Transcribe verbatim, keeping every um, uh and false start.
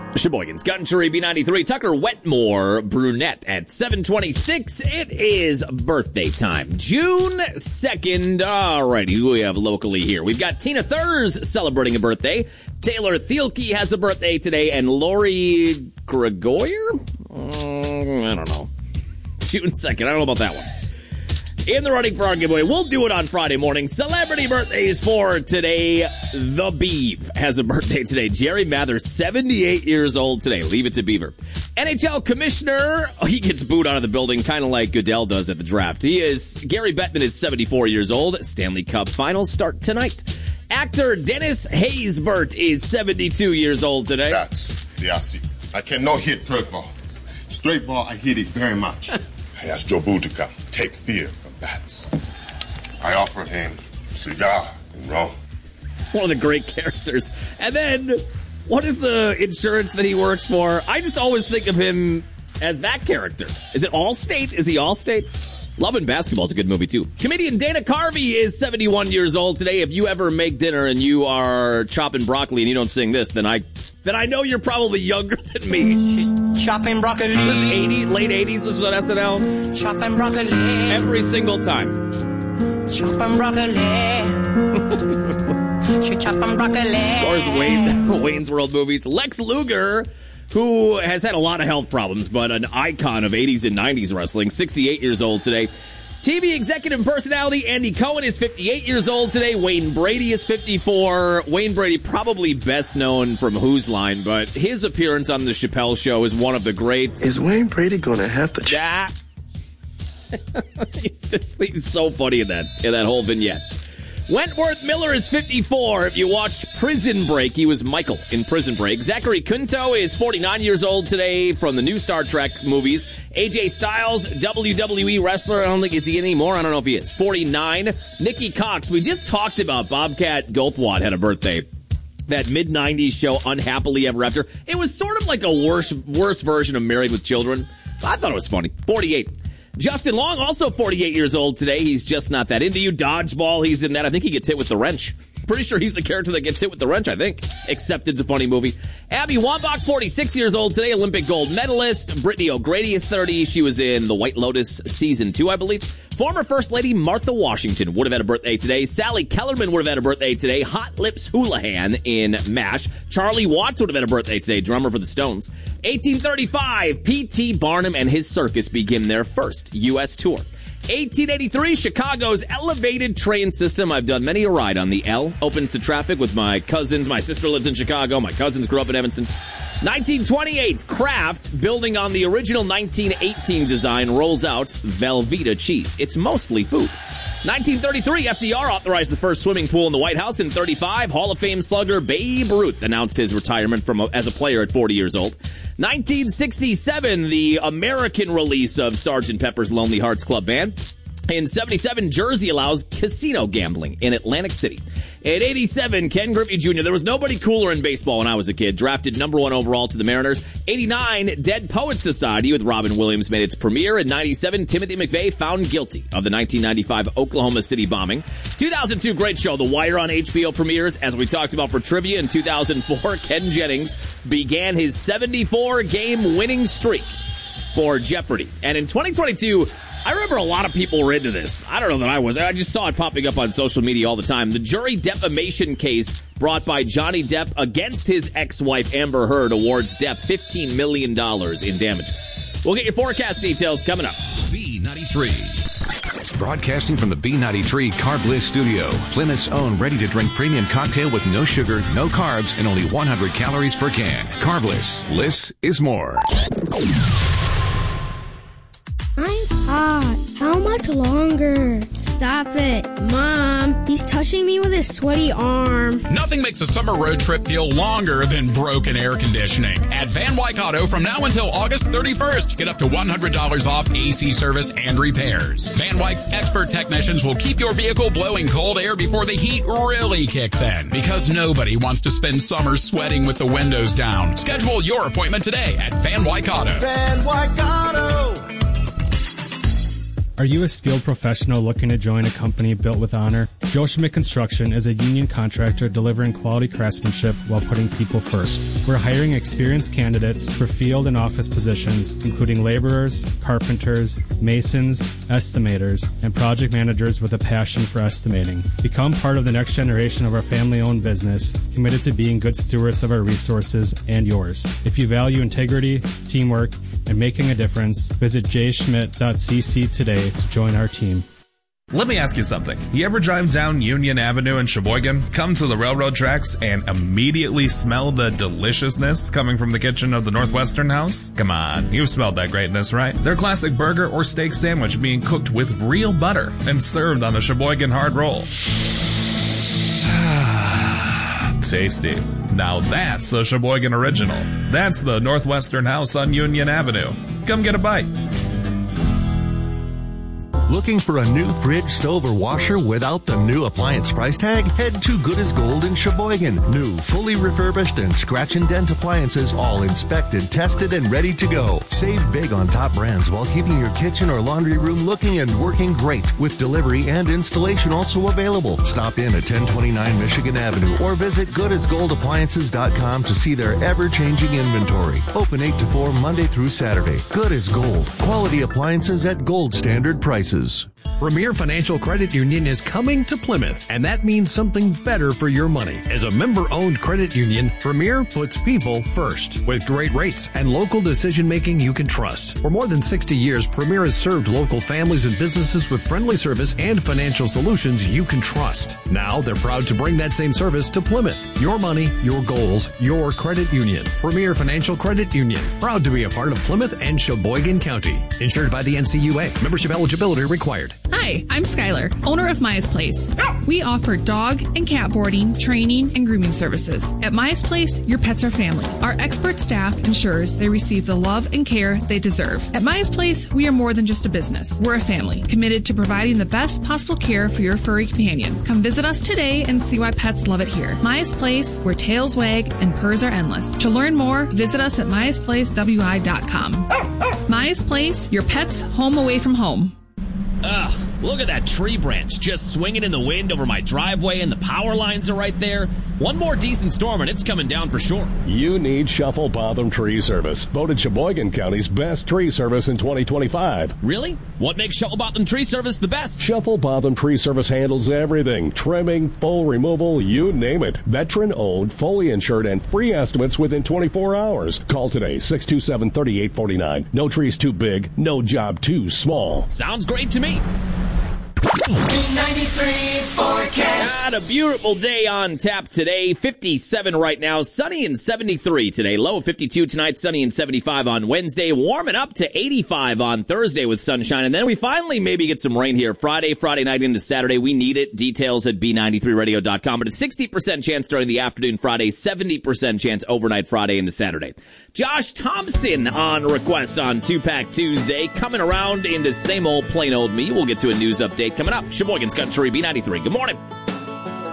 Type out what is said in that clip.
Sheboygan's Country, B ninety-three, Tucker Wetmore, Brunette at seven twenty-six. It is birthday time. June second. Alrighty, who we have locally here? We've got Tina Thurs celebrating a birthday. Taylor Thielke has a birthday today, and Lori Gregoire? Um, I don't know. June second. I don't know about that one. In the running for our giveaway. We'll do it on Friday morning. Celebrity birthdays for today. The Beav has a birthday today. Jerry Mather, seventy-eight years old today. Leave it to Beaver. N H L commissioner, oh, he gets booed out of the building, kind of like Goodell does at the draft. He is, Gary Bettman is seventy-four years old. Stanley Cup finals start tonight. Actor Dennis Haysbert is seventy-two years old today. That's the I C. I cannot hit curve ball. Straight ball, I hit it very much. I asked Joe Boo to come take fear from bats. I offered him cigar in Rome. One of the great characters. And then, what is the insurance that he works for? I just always think of him as that character. Is it Allstate? Is he Allstate? Love and Basketball is a good movie, too. Comedian Dana Carvey is seventy-one years old today. If you ever make dinner and you are chopping broccoli and you don't sing this, then I then I know you're probably younger than me. She's chopping broccoli. This is eighty, late eighties. This was on S N L. Chopping broccoli. Every single time. Chopping broccoli. She chopping broccoli. Of course, Wayne, Wayne's World movies. Lex Luger, who has had a lot of health problems, but an icon of eighties and nineties wrestling, sixty-eight years old today. T V executive personality Andy Cohen is fifty-eight years old today. Wayne Brady is fifty-four. Wayne Brady probably best known from Who's Line, but his appearance on the Chappelle Show is one of the greats. Is Wayne Brady going to have the... Yeah. he's just he's so funny in that in that whole vignette. Wentworth Miller is fifty-four. If you watched Prison Break, he was Michael in Prison Break. Zachary Quinto is forty-nine years old today from the new Star Trek movies. A J Styles, W W E wrestler. I don't think it's he anymore. I don't know if he is. forty-nine. Nikki Cox. We just talked about Bobcat Goldthwait had a birthday. That mid nineties show, Unhappily Ever After. It was sort of like a worse, worse version of Married with Children. I thought it was funny. forty-eight. Justin Long, also forty-eight years old today. He's just not that into you. Dodgeball, he's in that. I think he gets hit with the wrench. Pretty sure he's the character that gets hit with the wrench, I think. Except it's a funny movie. Abby Wambach, forty-six years old today. Olympic gold medalist. Brittany O'Grady is thirty. She was in The White Lotus season two, I believe. Former First Lady Martha Washington would have had a birthday today. Sally Kellerman would have had a birthday today. Hot Lips Houlihan in MASH. Charlie Watts would have had a birthday today, drummer for the Stones. eighteen thirty-five, P T Barnum and his circus begin their first U S tour. eighteen eighty-three, Chicago's elevated train system. I've done many a ride on the L. Opens to traffic with my cousins. My sister lives in Chicago. My cousins grew up in Evanston. nineteen twenty-eight, Kraft, building on the original nineteen eighteen design, rolls out Velveeta cheese. It's mostly food. nineteen thirty-three, F D R authorized the first swimming pool in the White House. In thirty-five, Hall of Fame slugger Babe Ruth announced his retirement from a, as a player at forty years old. nineteen sixty-seven, the American release of Sergeant Pepper's Lonely Hearts Club Band. In seventy-seven, Jersey allows casino gambling in Atlantic City. In eighty-seven, Ken Griffey Junior There was nobody cooler in baseball when I was a kid. Drafted number one overall to the Mariners. eighty-nine, Dead Poets Society with Robin Williams made its premiere. In ninety-seven, Timothy McVeigh found guilty of the nineteen ninety-five Oklahoma City bombing. two thousand two, great show. The Wire on H B O premieres. As we talked about for trivia, in two thousand four, Ken Jennings began his seventy-four game winning streak for Jeopardy. And in twenty twenty-two, I remember a lot of people were into this. I don't know that I was. I just saw it popping up on social media all the time. The jury defamation case brought by Johnny Depp against his ex-wife Amber Heard awards Depp fifteen million dollars in damages. We'll get your forecast details coming up. B ninety-three. Broadcasting from the B ninety-three Carb Bliss studio. Plymouth's own ready-to-drink premium cocktail with no sugar, no carbs, and only one hundred calories per can. Carb Bliss. Bliss is more. I'm hot. How much longer? Stop it. Mom, he's touching me with his sweaty arm. Nothing makes a summer road trip feel longer than broken air conditioning. At Van Wyck Auto from now until August thirty-first, get up to one hundred dollars off A C service and repairs. Van Wyck's expert technicians will keep your vehicle blowing cold air before the heat really kicks in. Because nobody wants to spend summer sweating with the windows down. Schedule your appointment today at Van Wyck Auto. Van Wyck Auto. Are you a skilled professional looking to join a company built with honor? Joe Schmidt Construction is a union contractor delivering quality craftsmanship while putting people first. We're hiring experienced candidates for field and office positions, including laborers, carpenters, masons, estimators, and project managers with a passion for estimating. Become part of the next generation of our family-owned business, committed to being good stewards of our resources and yours. If you value integrity, teamwork, and making a difference, visit j schmidt dot c c today to join our team. Let me ask you something. You ever drive down Union Avenue in Sheboygan, come to the railroad tracks, and immediately smell the deliciousness coming from the kitchen of the Northwestern House? Come on, you've smelled that greatness, right? Their classic burger or steak sandwich being cooked with real butter and served on a Sheboygan hard roll. Tasty. Now that's a Sheboygan original. That's the Northwestern House on Union Avenue. Come get a bite. Looking for a new fridge, stove, or washer without the new appliance price tag? Head to Good as Gold in Sheboygan. New, fully refurbished, and scratch and dent appliances, all inspected, tested, and ready to go. Save big on top brands while keeping your kitchen or laundry room looking and working great, with delivery and installation also available. Stop in at ten twenty-nine Michigan Avenue or visit good as gold appliances dot com to see their ever-changing inventory. Open eight to four Monday through Saturday. Good as Gold. Quality appliances at gold standard prices. Premier Financial Credit Union is coming to Plymouth, and that means something better for your money. As a member-owned credit union, Premier puts people first, with great rates and local decision-making you can trust. For more than sixty years, Premier has served local families and businesses with friendly service and financial solutions you can trust. Now, they're proud to bring that same service to Plymouth. Your money, your goals, your credit union. Premier Financial Credit Union, proud to be a part of Plymouth and Sheboygan County. Insured by the N C U A. Membership eligibility required. Hi, I'm Skylar, owner of Maya's Place. We offer dog and cat boarding, training, and grooming services. At Maya's Place, your pets are family. Our expert staff ensures they receive the love and care they deserve. At Maya's Place, we are more than just a business. We're a family, committed to providing the best possible care for your furry companion. Come visit us today and see why pets love it here. Maya's Place, where tails wag and purrs are endless. To learn more, visit us at mayas place w i dot com. Maya's Place, your pet's home away from home. Ugh, look at that tree branch just swinging in the wind over my driveway, and the power lines are right there. One more decent storm and it's coming down for sure. You need Shuffle Botham Tree Service, voted Sheboygan County's best tree service in twenty twenty-five. Really? What makes Shuffle Botham Tree Service the best? Shuffle Botham Tree Service handles everything. Trimming, full removal, you name it. Veteran-owned, fully insured, and free estimates within twenty-four hours. Call today, six two seven, three eight four nine. No tree's too big, no job too small. Sounds great to me. B ninety-three forecast. Got a beautiful day on tap today. fifty-seven right now. Sunny and seventy-three today. Low of fifty-two tonight. Sunny and seventy-five on Wednesday. Warming up to eighty-five on Thursday with sunshine. And then we finally maybe get some rain here. Friday, Friday night into Saturday. We need it. Details at b ninety-three radio dot com. But a sixty percent chance during the afternoon Friday. seventy percent chance overnight Friday into Saturday. Josh Thompson on request on Two-Pack Tuesday. Coming around into same old plain old me. We'll get to a news update coming up. Sheboygan's Country, B ninety-three. Good morning.